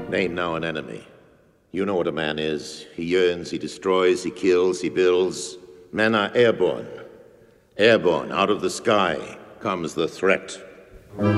Name now an enemy. You know what a man is. He yearns, he destroys, he kills, he builds. Men are airborne. Airborne, out of the sky comes the threat.